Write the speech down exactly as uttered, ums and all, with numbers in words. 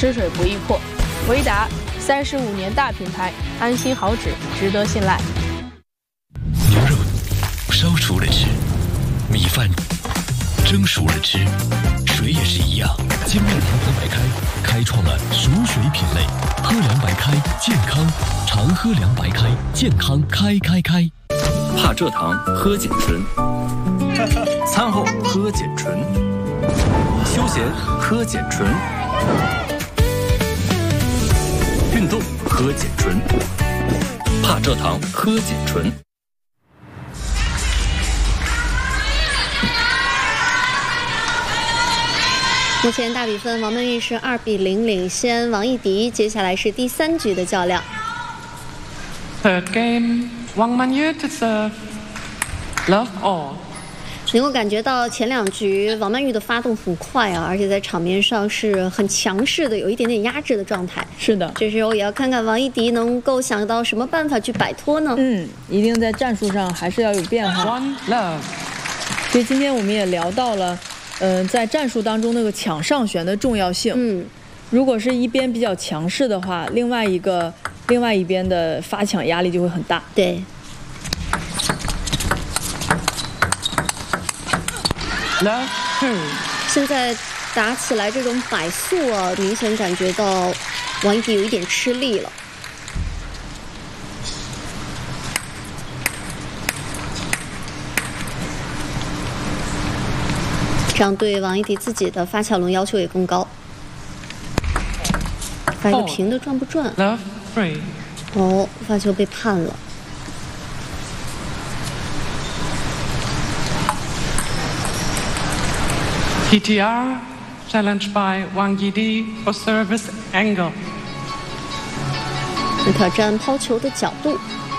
吃水不易破。维达三十五年大品牌，安心好纸，值得信赖。 牛肉烧熟了吃，米饭蒸熟了吃，水也是一样。精酿长河白开开创了熟水品类，喝凉白开健康，常喝凉白开健康开开开。 怕蔗糖喝碱醇，餐后喝碱醇，休闲喝碱醇，运动喝碱醇，怕蔗糖喝碱醇。 目前大比分，王曼玉是二比零领先王艺迪。接下来是第三局的较量。 Third game, Wang Manyu to serve. Love all. 能够感觉到前两局王曼玉的发动很快啊，而且在场面上是很强势的，有一点点压制的状态。 是的， 这时候也要看看王艺迪能够想到什么办法去摆脱呢？ 嗯，一定在战术上还是要有变化。 One love. 所以今天我们也聊到了。嗯、呃，在战术当中那个抢上旋的重要性。 嗯， 如果是一边比较强势的话，另外一个另外一边的发抢压力就会很大。 对。 Love two。 现在打起来这种摆速啊，明显感觉到王艺迪有一点吃力了。这样对王艺迪自己的发巧轮要求也更高。发一个平的转不转？ Love three。 哦，发球被判了。 P T R challenged by Wang Yidi for service angle。 挑战抛球的角度。